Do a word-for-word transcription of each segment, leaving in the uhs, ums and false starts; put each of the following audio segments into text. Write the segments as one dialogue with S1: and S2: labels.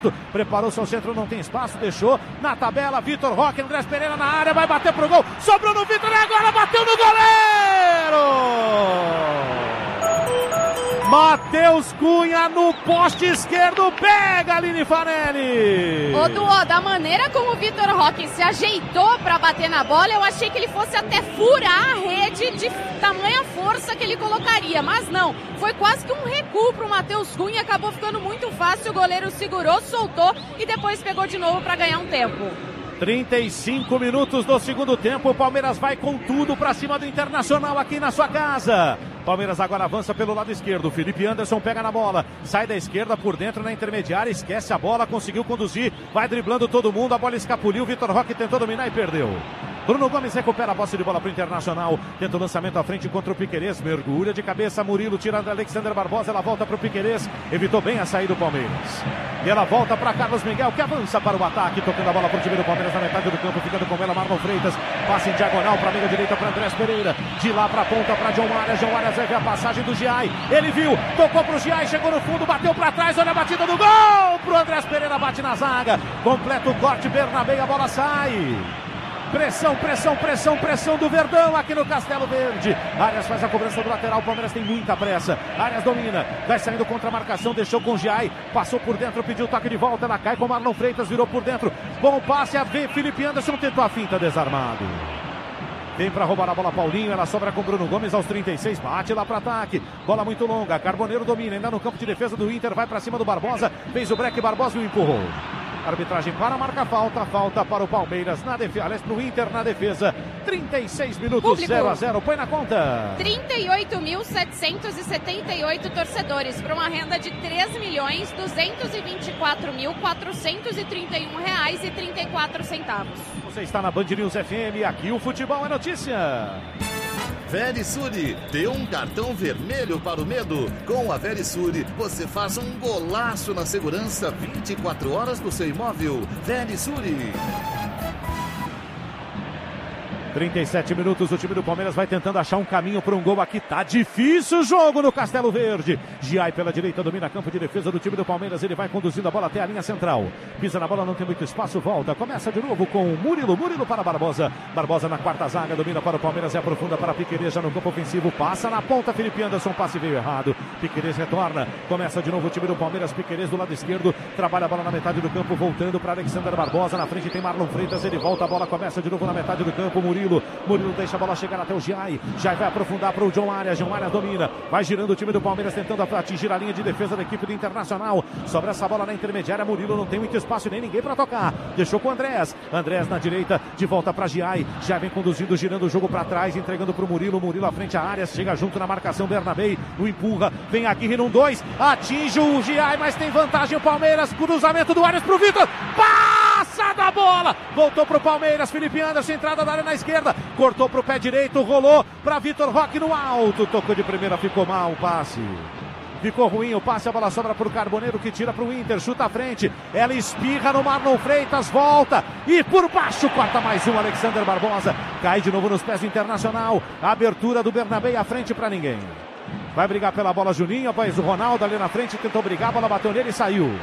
S1: Preparou seu centro, não tem espaço, deixou na tabela, Vitor Roque, Andrés Pereira na área, vai bater pro gol, sobrou no Vitor e agora bateu no goleiro! Matheus Cunha no poste esquerdo, pega Aline Fanelli!
S2: Ô Duó, da maneira como o Vitor Roque se ajeitou para bater na bola, eu achei que ele fosse até furar a rede de tamanha força que ele colocaria, mas não, foi quase que um recuo pro Matheus Cunha, acabou ficando muito fácil, o goleiro segurou, soltou e depois pegou de novo para ganhar um tempo.
S1: trinta e cinco minutos do segundo tempo, o Palmeiras vai com tudo para cima do Internacional aqui na sua casa. Palmeiras agora avança pelo lado esquerdo, Felipe Anderson pega na bola, sai da esquerda por dentro na intermediária, esquece a bola, conseguiu conduzir, vai driblando todo mundo, a bola escapuliu, Vitor Roque tentou dominar e perdeu. Bruno Gomes recupera a posse de bola para o Internacional, tenta o lançamento à frente contra o Piquerez, mergulha de cabeça, Murilo tira da Alexander Barbosa, ela volta para o Piquerez, evitou bem a saída do Palmeiras. E ela volta para Carlos Miguel, que avança para o ataque, tocando a bola para o time do Palmeiras na metade do campo, ficando com ela Marlon Freitas, passa em diagonal para a meia direita para Andrés Pereira, de lá para a ponta para John Arias, John Arias vai ver a passagem do Giai, ele viu, tocou para o Giai, chegou no fundo, bateu para trás, olha a batida do gol, para o Andrés Pereira, bate na zaga, completa o corte, Bernabé, a bola sai. Pressão, pressão, pressão, pressão do Verdão aqui no Castelo Verde. Arias faz a cobrança do lateral, o Palmeiras tem muita pressa. Arias domina, vai saindo contra a marcação, deixou com o Giai, passou por dentro, pediu o toque de volta, ela cai com o Marlon Freitas, virou por dentro. Bom passe, a ver, Felipe Anderson tentou a finta, desarmado. Vem para roubar a bola Paulinho, ela sobra com Bruno Gomes aos trinta e seis, bate lá para ataque, bola muito longa, Carboneiro domina, ainda no campo de defesa do Inter, vai para cima do Barbosa, fez o break, Barbosa e o empurrou. Arbitragem para, marca falta, falta para o Palmeiras na defesa, aliás para o Inter na defesa, trinta e seis minutos, zero a zero, põe na conta.
S2: trinta e oito mil setecentos e setenta e oito torcedores, para uma renda de três milhões duzentos e vinte e quatro mil quatrocentos e trinta e um reais e trinta e quatro centavos.
S1: Você está na Band News F M, aqui o futebol é notícia.
S3: Verisure, dê um cartão vermelho para o medo. Com a Verisure, você faz um golaço na segurança vinte e quatro horas do seu imóvel. Verisure.
S1: trinta e sete minutos, o time do Palmeiras vai tentando achar um caminho para um gol aqui, tá difícil o jogo no Castelo Verde. Giai pela direita, domina campo de defesa do time do Palmeiras, ele vai conduzindo a bola até a linha central. Pisa na bola, não tem muito espaço, volta, começa de novo com o Murilo, Murilo para Barbosa. Barbosa na quarta zaga, domina para o Palmeiras e aprofunda para Piquerez, já no campo ofensivo, passa na ponta, Felipe Anderson, passe veio errado. Piquerez retorna, começa de novo o time do Palmeiras, Piquerez do lado esquerdo, trabalha a bola na metade do campo, voltando para Alexander Barbosa, na frente tem Marlon Freitas, ele volta, a bola começa de novo na metade do campo, Murilo. Murilo, Murilo deixa a bola chegar até o Giai, Giai vai aprofundar para o John Arias, John Arias domina, vai girando o time do Palmeiras tentando atingir a linha de defesa da equipe do Internacional, sobra essa bola na intermediária, Murilo não tem muito espaço e nem ninguém para tocar, deixou com o Andrés, Andrés na direita, de volta para Giai, Giai vem conduzindo, girando o jogo para trás, entregando para o Murilo, Murilo à frente a Arias, chega junto na marcação, Bernabé, o empurra, vem Aguirre num dois, atinge o Giai, mas tem vantagem o Palmeiras, cruzamento do Arias para o Vitor, passa da bola, voltou para o Palmeiras, Felipe Anderson, entrada da área na esquerda, cortou para o pé direito, rolou para Vitor Roque no alto, tocou de primeira, ficou mal o passe. Ficou ruim o passe, a bola sobra para o Carboneiro que tira para o Inter, chuta à frente, ela espirra no Marlon Freitas, volta e por baixo corta mais um, Alexander Barbosa, cai de novo nos pés do Internacional, a abertura do Bernabé à frente para ninguém. Vai brigar pela bola Juninho, após o Ronaldo ali na frente, tentou brigar, a bola bateu nele e saiu.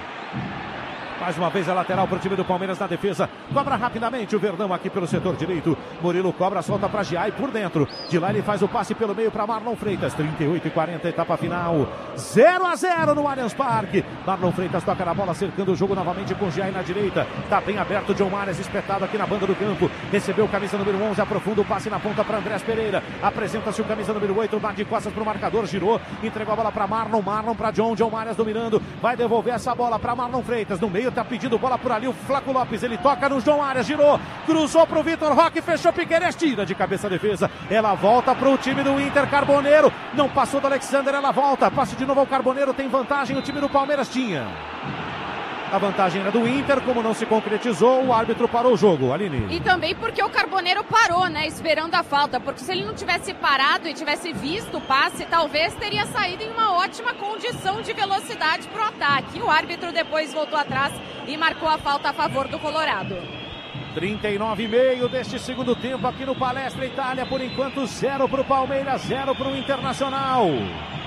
S1: Mais uma vez a lateral para o time do Palmeiras na defesa. Cobra rapidamente o Verdão aqui pelo setor direito. Murilo cobra, solta para Giai por dentro. De lá ele faz o passe pelo meio para Marlon Freitas. trinta e oito e quarenta, etapa final. zero a zero no Allianz Parque. Marlon Freitas toca na bola, cercando o jogo novamente com Giai na direita. Tá bem aberto, John Arias espetado aqui na banda do campo. Recebeu o camisa número onze, aprofunda o passe na ponta para Andrés Pereira. Apresenta-se o camisa número oito, bate de costas para o marcador, girou. Entregou a bola para Marlon, Marlon para John. John Arias dominando. Vai devolver essa bola para Marlon Freitas. No meio tá pedindo bola por ali o Flaco Lopes, ele toca no João Arias, girou, cruzou pro Vitor Roque, fechou Piquerez, tira de cabeça a defesa, ela volta pro time do Inter, Carboneiro, não passou do Alexander, ela volta, passe de novo ao Carboneiro, tem vantagem, o time do Palmeiras tinha. A vantagem era do Inter, como não se concretizou, o árbitro parou o jogo, Aline.
S2: E também porque o Carboneiro parou, né, esperando a falta, porque se ele não tivesse parado e tivesse visto o passe, talvez teria saído em uma ótima condição de velocidade para o ataque. O árbitro depois voltou atrás e marcou a falta a favor do Colorado.
S1: trinta e nove e meio deste segundo tempo aqui no Palestra Itália, por enquanto zero para o Palmeiras, zero para o Internacional.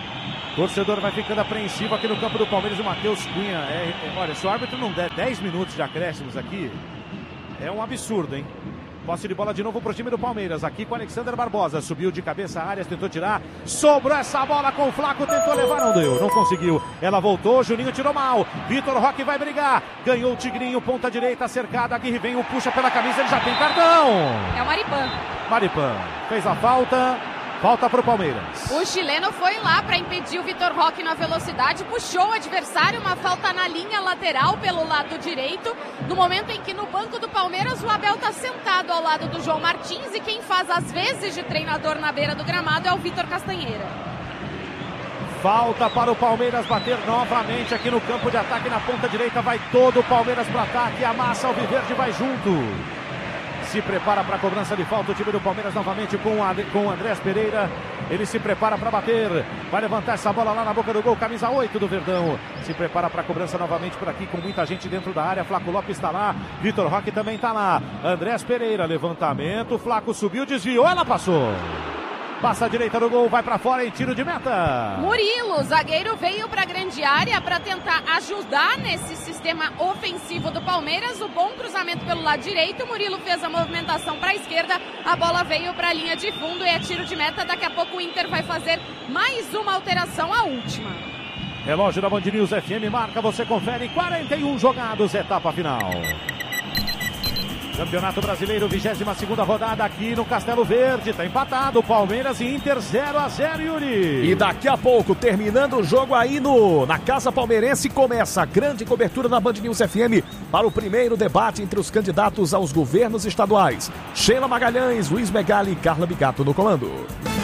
S1: Torcedor vai ficando apreensivo aqui no campo do Palmeiras. O Matheus Cunha. É, é, olha, se o árbitro não der dez minutos de acréscimos aqui, é um absurdo, hein? Posse de bola de novo pro time do Palmeiras. Aqui com o Alexander Barbosa. Subiu de cabeça, Arias tentou tirar. Sobrou essa bola com o Flaco. Tentou levar, não deu. Não conseguiu. Ela voltou. Juninho tirou mal. Vitor Roque vai brigar. Ganhou o Tigrinho. Ponta direita cercada. Aguirre vem. O puxa pela camisa. Ele já tem cartão.
S2: É o Maripan.
S1: Maripan. Fez a falta. Falta para o Palmeiras.
S2: O chileno foi lá para impedir o Vitor Roque na velocidade, puxou o adversário, uma falta na linha lateral pelo lado direito, no momento em que no banco do Palmeiras o Abel está sentado ao lado do João Martins e quem faz as vezes de treinador na beira do gramado é o Vitor Castanheira.
S1: Falta para o Palmeiras bater novamente aqui no campo de ataque na ponta direita, vai todo o Palmeiras para ataque, a massa alviverde vai junto. Se prepara para a cobrança de falta o time do Palmeiras novamente com o Andrés Pereira. Ele se prepara para bater. Vai levantar essa bola lá na boca do gol. Camisa oito do Verdão. Se prepara para a cobrança novamente por aqui com muita gente dentro da área. Flaco Lopes está lá. Vitor Roque também está lá. Andrés Pereira, levantamento. Flaco subiu, desviou. Ela passou. Passa a direita do gol, vai para fora em tiro de meta.
S2: Murilo, zagueiro, veio para a grande área para tentar ajudar nesse sistema ofensivo do Palmeiras. O bom cruzamento pelo lado direito. Murilo fez a movimentação para a esquerda. A bola veio para a linha de fundo e é tiro de meta. Daqui a pouco o Inter vai fazer mais uma alteração, a última.
S1: Relógio da Band News F M marca, você confere. quarenta e um jogados, etapa final. Campeonato Brasileiro, vigésima segunda rodada aqui no Castelo Verde. Tá empatado, Palmeiras e Inter zero a zero, Yuri.
S4: E daqui a pouco, terminando o jogo aí no, na Casa Palmeirense, começa a grande cobertura na Band News F M para o primeiro debate entre os candidatos aos governos estaduais. Sheila Magalhães, Luiz Megali e Carla Bigato no comando.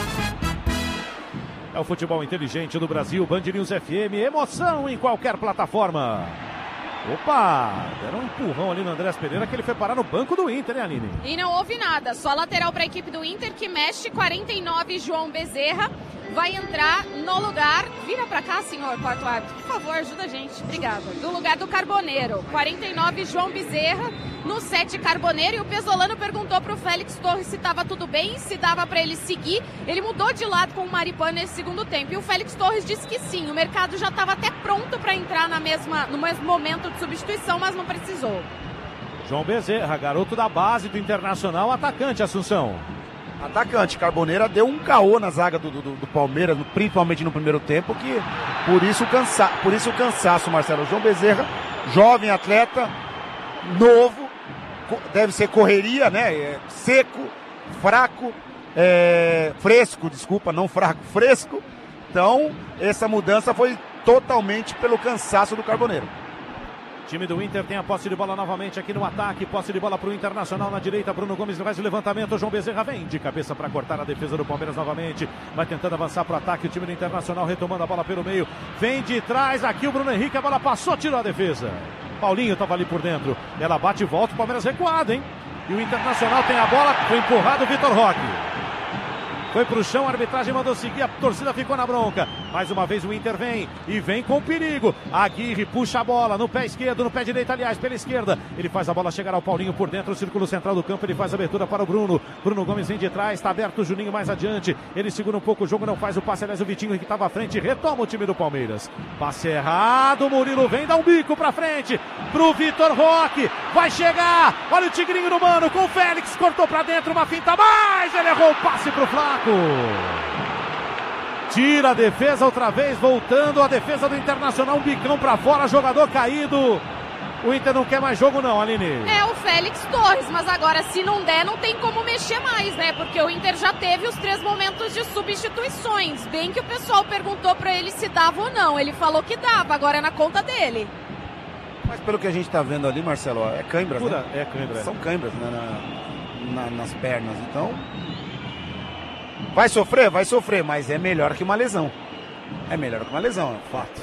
S1: É o futebol inteligente do Brasil, Band News F M, emoção em qualquer plataforma. Opa, deram um empurrão ali no Andrés Pereira que ele foi parar no banco do Inter, né, Aline?
S2: E não houve nada, só lateral para a equipe do Inter que mexe. Quarenta e nove, João Bezerra vai entrar no lugar, vira para cá, senhor quarto árbitro, por favor, ajuda a gente, obrigada. Do lugar do Carboneiro, quarenta e nove, João Bezerra, no sete, Carboneiro, e o Pesolano perguntou pro Félix Torres se estava tudo bem, se dava para ele seguir. Ele mudou de lado com o Maripan nesse segundo tempo e o Félix Torres disse que sim, o mercado já estava até pronto para entrar na mesma, no mesmo momento de substituição, mas não precisou.
S1: João Bezerra, garoto da base do Internacional, atacante, Assunção.
S5: Atacante, Carboneira deu um caô na zaga do, do, do Palmeiras, principalmente no primeiro tempo, que por isso, o cansa, por isso o cansaço, Marcelo. João Bezerra, jovem atleta, novo, deve ser correria, né? É, seco, fraco, é, fresco, desculpa, não fraco, fresco. Então, essa mudança foi totalmente pelo cansaço do Carboneiro.
S1: Time do Inter tem a posse de bola novamente aqui no ataque. Posse de bola para o Internacional na direita. Bruno Gomes faz o levantamento. João Bezerra vem de cabeça para cortar a defesa do Palmeiras novamente. Vai tentando avançar para o ataque. O time do Internacional retomando a bola pelo meio. Vem de trás aqui o Bruno Henrique. A bola passou, tirou a defesa. Paulinho estava ali por dentro. Ela bate e volta. O Palmeiras recuado, hein? E o Internacional tem a bola. Foi empurrado o Vitor Roque. Foi pro chão, a arbitragem mandou seguir, a torcida ficou na bronca. Mais uma vez o Inter vem, e vem com perigo. Aguirre puxa a bola no pé esquerdo, no pé direito, aliás, pela esquerda. Ele faz a bola chegar ao Paulinho por dentro, o círculo central do campo, ele faz a abertura para o Bruno. Bruno Gomes vem de trás, está aberto o Juninho mais adiante. Ele segura um pouco o jogo, não faz o passe, aliás, o Vitinho que estava à frente, retoma o time do Palmeiras. Passe errado, Murilo vem, dá um bico pra frente, pro Vitor Roque. Vai chegar, olha o Tigrinho no mano, com o Félix, cortou pra dentro, uma finta mais, ele errou o passe pro Flaco. Tira a defesa outra vez, voltando a defesa do Internacional, um bicão pra fora, jogador caído. O Inter não quer mais jogo não, Aline.
S2: É o Félix Torres, mas agora se não der, não tem como mexer mais, né? Porque o Inter já teve os três momentos de substituições. Bem que o pessoal perguntou pra ele se dava ou não. Ele falou que dava, agora é na conta dele.
S5: Mas pelo que a gente tá vendo ali, Marcelo, é cãibras,
S1: Pura,
S5: né?
S1: É cãibra.
S5: São cãibras, né? Na, na, nas pernas, então... Vai sofrer? Vai sofrer, mas é melhor que uma lesão. É melhor que uma lesão, é fato.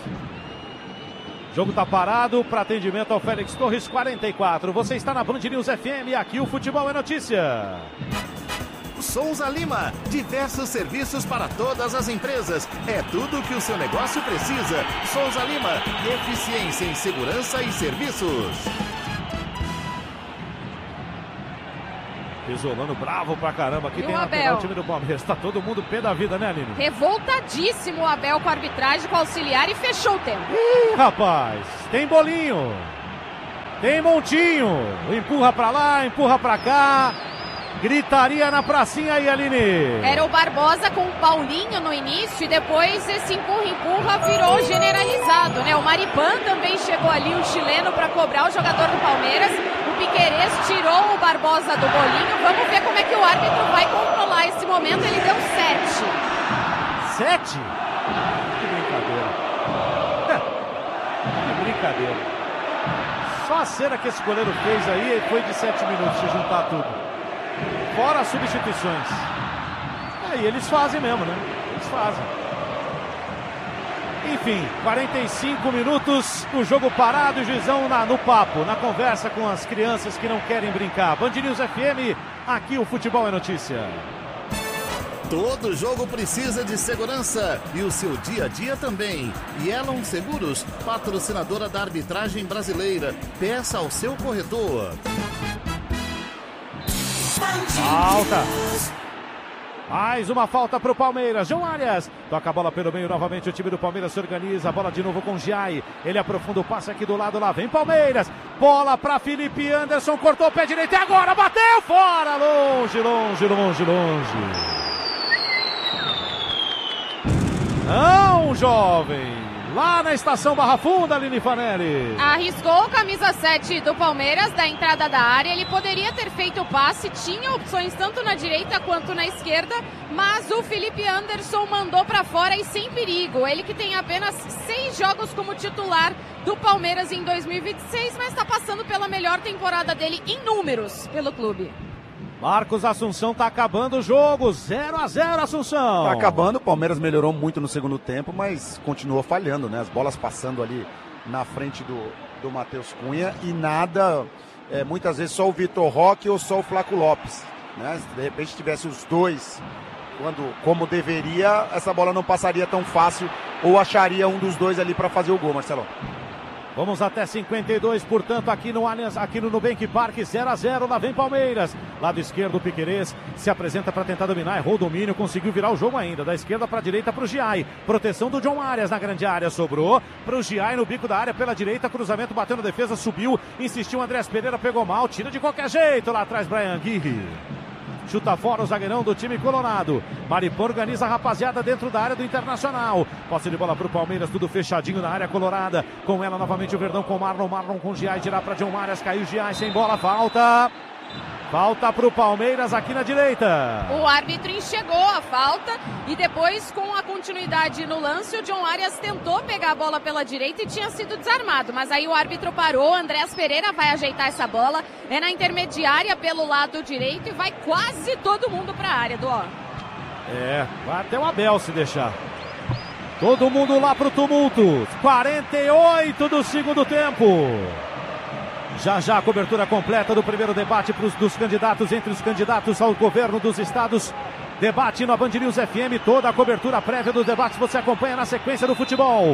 S1: O jogo tá parado para atendimento ao Félix Torres, quarenta e quatro. Você está na Band News F M, aqui o futebol é notícia.
S3: Souza Lima, diversos serviços para todas as empresas. É tudo o que o seu negócio precisa. Souza Lima, eficiência em segurança e serviços.
S1: Pisolano bravo pra caramba. Aqui
S2: e
S1: tem
S2: o
S1: lateral, o time do Palmeiras. Tá todo mundo pé da vida, né, Aline?
S2: Revoltadíssimo o Abel com a arbitragem, com o auxiliar e fechou o tempo.
S1: Ih, rapaz, tem bolinho. Tem montinho. Empurra pra lá, empurra pra cá. Gritaria na pracinha aí, Aline.
S2: Era o Barbosa com o Paulinho no início e depois esse empurra-empurra virou generalizado, né? O Maripan também chegou ali, o chileno, para cobrar o jogador do Palmeiras. O Piquerez tirou o Barbosa do bolinho. Vamos ver como é que o árbitro vai controlar esse momento. Ele deu sete.
S1: Sete? Que brincadeira. Que brincadeira. Só a cena que esse goleiro fez aí foi de sete minutos, se juntar tudo. Fora as substituições. Aí eles fazem mesmo, né? Eles fazem. Enfim, quarenta e cinco minutos, o jogo parado, o juizão na, no papo, na conversa com as crianças que não querem brincar. Band News F M, aqui o futebol é notícia.
S3: Todo jogo precisa de segurança e o seu dia a dia também. Yellow Seguros, patrocinadora da arbitragem brasileira. Peça ao seu corretor.
S1: Falta. Mais uma falta para o Palmeiras. João Arias toca a bola pelo meio novamente. O time do Palmeiras se organiza. A bola de novo com o Giai. Ele aprofunda o passe aqui do lado. Lá vem Palmeiras. Bola para Felipe Anderson. Cortou o pé direito e agora bateu fora. Longe, longe, longe, longe. Não, jovem. Lá na estação Barra Funda, Aline Fanelli.
S2: Arriscou camisa sete do Palmeiras da entrada da área. Ele poderia ter feito o passe, tinha opções tanto na direita quanto na esquerda, mas o Felipe Anderson mandou para fora e sem perigo. Ele que tem apenas seis jogos como titular do Palmeiras em dois mil e vinte e seis, mas está passando pela melhor temporada dele em números pelo clube.
S1: Marcos Assunção tá acabando o jogo, zero a zero Assunção.
S5: Tá acabando, o Palmeiras melhorou muito no segundo tempo, mas continuou falhando, né? As bolas passando ali na frente do, do Matheus Cunha e nada, é, muitas vezes só o Vitor Roque ou só o Flaco Lopes, né? Se de repente tivesse os dois, quando, como deveria, essa bola não passaria tão fácil ou acharia um dos dois ali para fazer o gol, Marcelo.
S1: Vamos até cinquenta e dois, portanto, aqui no Allianz, aqui no Nubank Park, zero a zero, lá vem Palmeiras. Lado esquerdo, o Piquerez se apresenta para tentar dominar, errou o domínio, conseguiu virar o jogo ainda. Da esquerda para a direita para o Giai. Proteção do John Arias na grande área, sobrou para o Giai no bico da área pela direita, cruzamento, bateu na defesa, subiu, insistiu, Andrés Pereira pegou mal, tira de qualquer jeito, lá atrás Brian Guirre. Chuta fora o zagueirão do time colorado. Maripan organiza a rapaziada dentro da área do Internacional. Posse de bola pro Palmeiras, tudo fechadinho na área colorada. Com ela novamente o Verdão com Marlon. Marlon com Giai, tirar para John Arias. Caiu Giai sem bola, falta. Falta pro Palmeiras aqui na direita.
S2: O árbitro enxergou a falta e depois, com a continuidade no lance, o John Arias tentou pegar a bola pela direita e tinha sido desarmado. Mas aí o árbitro parou, Andrés Pereira vai ajeitar essa bola. É na intermediária pelo lado direito e vai quase todo mundo pra área do ó.
S1: É, vai até o Abel se deixar. Todo mundo lá pro tumulto. quarenta e oito do segundo tempo. Já já a cobertura completa do primeiro debate pros, dos candidatos, entre os candidatos ao governo dos estados. Debate na Band News F M, toda a cobertura prévia dos debates você acompanha na sequência do futebol.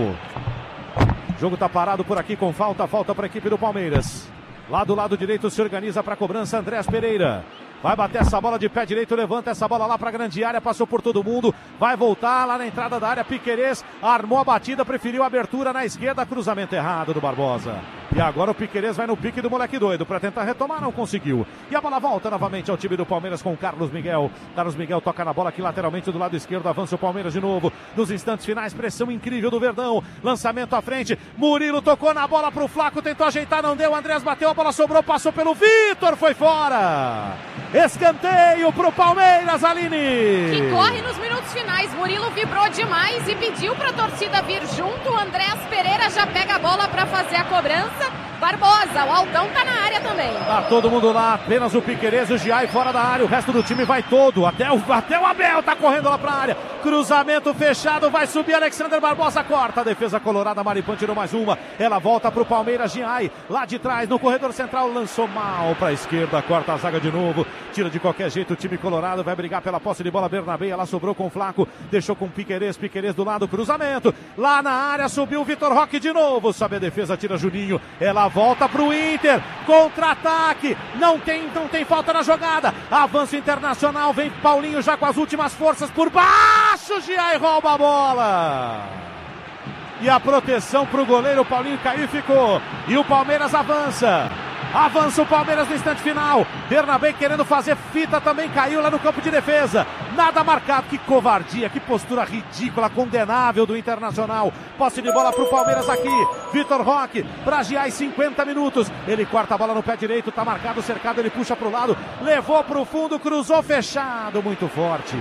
S1: O jogo tá parado por aqui com falta, falta para a equipe do Palmeiras. Lá do lado direito se organiza para a cobrança Andrés Pereira. Vai bater essa bola de pé direito, levanta essa bola lá para a grande área, passou por todo mundo, vai voltar lá na entrada da área, Piquerez armou a batida, preferiu a abertura na esquerda, cruzamento errado do Barbosa. E agora o Piquerez vai no pique do moleque doido para tentar retomar, não conseguiu. E a bola volta novamente ao time do Palmeiras com Carlos Miguel. Carlos Miguel toca na bola aqui lateralmente do lado esquerdo, avança o Palmeiras de novo. Nos instantes finais, pressão incrível do Verdão, lançamento à frente, Murilo tocou na bola pro Flaco, tentou ajeitar, não deu, Andrés bateu, a bola sobrou, passou pelo Vitor, foi fora. Escanteio pro Palmeiras, Aline.
S2: Que corre nos minutos finais. Murilo vibrou demais e pediu pra torcida vir junto. O Andrés Pereira já pega a bola pra fazer a cobrança. Barbosa, o Aldão tá na área também.
S1: Tá todo mundo lá, apenas o Piquerez, o Giai fora da área. O resto do time vai todo. Até o, até o Abel tá correndo lá pra área. Cruzamento fechado, vai subir Alexander Barbosa, corta. A defesa colorada, Maripan tirou mais uma. Ela volta pro Palmeiras, Giai. Lá de trás, no corredor central, lançou mal pra esquerda, corta a zaga de novo. Tira de qualquer jeito o time colorado, vai brigar pela posse de bola. Bernabé, ela sobrou com o Flaco, deixou com Piquerez, Piquerez do lado, cruzamento. Lá na área, subiu o Vitor Roque de novo. Sobe a defesa, tira Juninho. Ela volta pro Inter, contra-ataque. Não tem, não tem falta na jogada. Avanço Internacional, vem Paulinho já com as últimas forças por baixo. Giai rouba a bola. E a proteção pro goleiro, o Paulinho caiu e ficou. E o Palmeiras avança. Avança o Palmeiras no instante final. Bernabé querendo fazer fita também, caiu lá no campo de defesa. Nada marcado, que covardia, que postura ridícula, condenável do Internacional. Posse de bola pro Palmeiras aqui. Vitor Roque pra Giai, cinquenta minutos. Ele corta a bola no pé direito, tá marcado, cercado, ele puxa pro lado. Levou pro fundo, cruzou fechado, muito forte.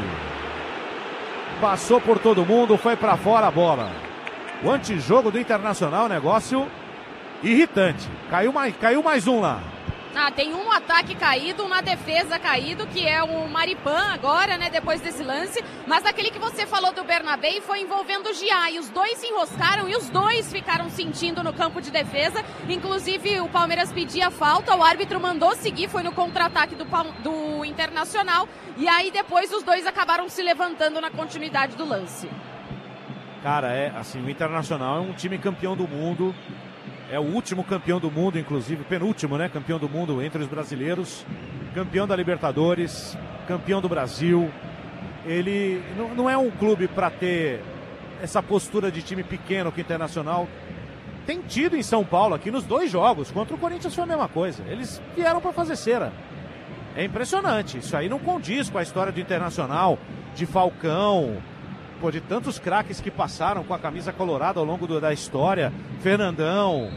S1: Passou por todo mundo, foi pra fora a bola. O antijogo do Internacional, negócio irritante. Caiu mais, caiu mais um lá.
S2: Ah, tem um ataque caído, uma defesa caído, que é o Maripan agora, né, depois desse lance. Mas aquele que você falou do Bernabé foi envolvendo o Giai. Os dois se enroscaram e os dois ficaram sentindo no campo de defesa. Inclusive, o Palmeiras pedia falta, o árbitro mandou seguir, foi no contra-ataque do, do Internacional. E aí depois os dois acabaram se levantando na continuidade do lance.
S1: Cara, é assim, o Internacional é um time campeão do mundo. É o último campeão do mundo, inclusive, penúltimo, né? Campeão do mundo entre os brasileiros. Campeão da Libertadores, campeão do Brasil. Ele não, não é um clube para ter essa postura de time pequeno que o Internacional tem tido em São Paulo, aqui nos dois jogos. Contra o Corinthians foi a mesma coisa. Eles vieram para fazer cera. É impressionante. Isso aí não condiz com a história do Internacional, de Falcão, pô, de tantos craques que passaram com a camisa colorada ao longo do, da história. Fernandão,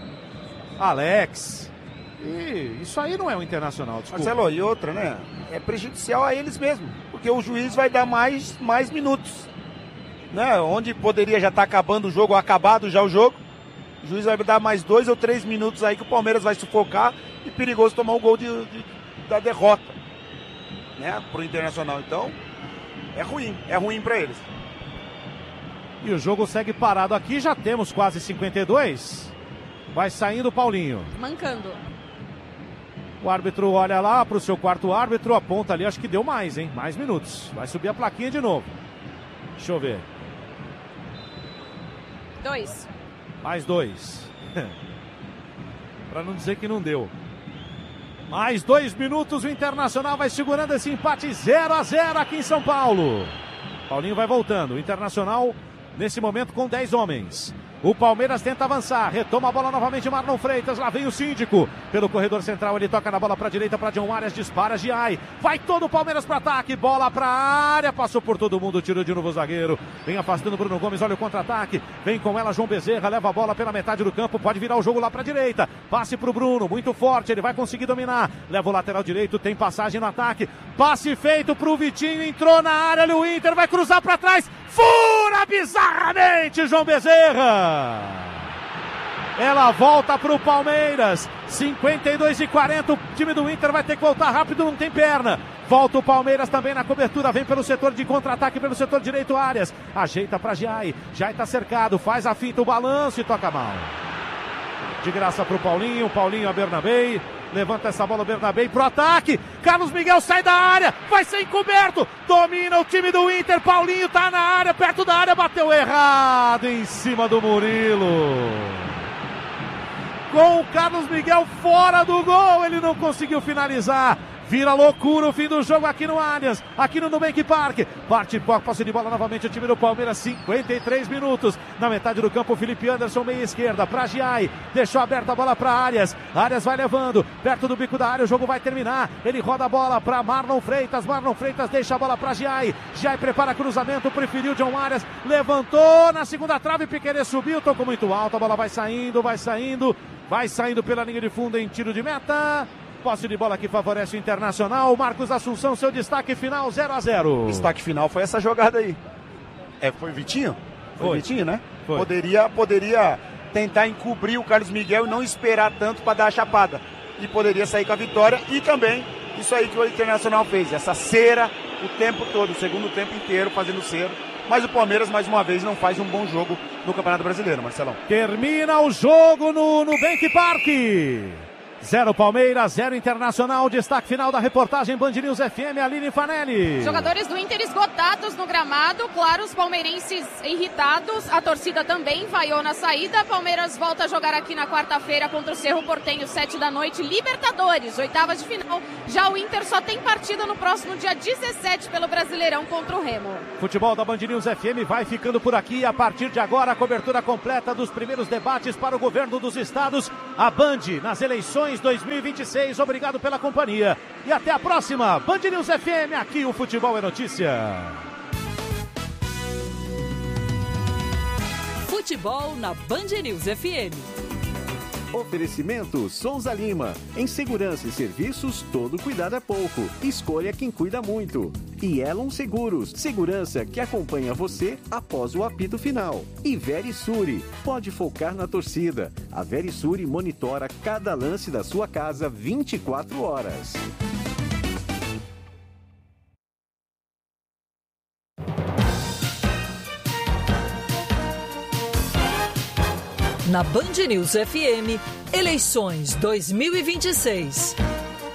S1: Alex. E isso aí não é um Internacional, desculpa.
S5: Marcelo, e outra, né? É prejudicial a eles mesmo, porque o juiz vai dar mais, mais minutos, né? Onde poderia já estar tá acabando o jogo, ou acabado já o jogo, o juiz vai dar mais dois ou três minutos aí que o Palmeiras vai sufocar e perigoso tomar o gol de, de, da derrota, né? Pro Internacional. Então, é ruim, é ruim para eles.
S1: E o jogo segue parado aqui, já temos quase cinquenta e dois. Vai saindo o Paulinho.
S2: Mancando.
S1: O árbitro olha lá para o seu quarto árbitro, aponta ali, acho que deu mais, hein? Mais minutos. Vai subir a plaquinha de novo. Deixa eu ver.
S2: Dois.
S1: Mais dois. Para não dizer que não deu. Mais dois minutos, o Internacional vai segurando esse empate zero a zero aqui em São Paulo. Paulinho vai voltando. O Internacional, nesse momento, com dez homens. O Palmeiras tenta avançar, retoma a bola novamente, Marlon Freitas, lá vem o Síndico, pelo corredor central, ele toca na bola para a direita, para John Arias, dispara, Giai, vai todo o Palmeiras para ataque, bola para a área, passou por todo mundo, tirou de novo o zagueiro, vem afastando Bruno Gomes, olha o contra-ataque, vem com ela João Bezerra, leva a bola pela metade do campo, pode virar o jogo lá para a direita, passe para o Bruno, muito forte, ele vai conseguir dominar, leva o lateral direito, tem passagem no ataque, passe feito para o Vitinho, entrou na área, ali o Inter vai cruzar para trás, fura bizarramente João Bezerra. Ela volta para o Palmeiras, cinquenta e dois e quarenta, o time do Inter vai ter que voltar rápido, não tem perna. Volta o Palmeiras também na cobertura, vem pelo setor de contra-ataque, pelo setor direito, Arias, ajeita para Giai, Giai tá cercado, faz a finta, o balanço e toca mal. De graça para o Paulinho, Paulinho a Bernabé, levanta essa bola o Bernabé pro ataque, Carlos Miguel sai da área, vai ser encoberto, domina o time do Inter, Paulinho tá na área, perto da área, bateu errado em cima do Murilo. Com o Carlos Miguel fora do gol, ele não conseguiu finalizar. Vira loucura o fim do jogo aqui no Allianz, aqui no Nubank Park. Parte com a posse de bola novamente o time do Palmeiras, cinquenta e três minutos. Na metade do campo, Felipe Anderson, meia esquerda, para Giai. Deixou aberta a bola para Arias. Arias vai levando, perto do bico da área, o jogo vai terminar. Ele roda a bola para Marlon Freitas. Marlon Freitas deixa a bola para Giai. Giai prepara cruzamento, preferiu John Arias. Levantou na segunda trave, Piquerez subiu, tocou muito alto. A bola vai saindo, vai saindo. Vai saindo pela linha de fundo em tiro de meta. Posse de bola que favorece o Internacional. Marcos Assunção, seu destaque final, zero a zero.
S5: O destaque final foi essa jogada aí. É, foi Vitinho? Foi, foi. Vitinho, né?
S1: Foi.
S5: Poderia, poderia tentar encobrir o Carlos Miguel e não esperar tanto para dar a chapada. E poderia sair com a vitória. E também, isso aí que o Internacional fez. Essa cera o tempo todo, o segundo tempo inteiro fazendo cera. mas o Palmeiras, mais uma vez, não faz um bom jogo no Campeonato Brasileiro, Marcelão.
S1: Termina o jogo no Nubank Park. Zero Palmeiras, zero Internacional. Destaque final da reportagem Band News F M, Aline Fanelli.
S2: Jogadores do Inter esgotados no gramado. Claro, os palmeirenses irritados. A torcida também vaiou na saída. Palmeiras volta a jogar aqui na quarta-feira contra o Cerro Porteño, sete da noite. Libertadores, oitavas de final. Já o Inter só tem partida no próximo dia dezessete pelo Brasileirão contra o Remo.
S1: Futebol da Band News F M vai ficando por aqui. A partir de agora, a cobertura completa dos primeiros debates para o governo dos estados. A Band nas eleições dois mil e vinte e seis. Obrigado pela companhia e até a próxima. Band News F M, aqui o futebol é notícia.
S6: Futebol na Band News F M.
S7: Oferecimento Souza Lima. Em segurança e serviços, todo cuidado é pouco. Escolha quem cuida muito. E Elon Seguros. Segurança que acompanha você após o apito final. E Verisure. Pode focar na torcida. A Verisure monitora cada lance da sua casa vinte e quatro horas.
S6: Na Band News F M, eleições dois mil e vinte e seis.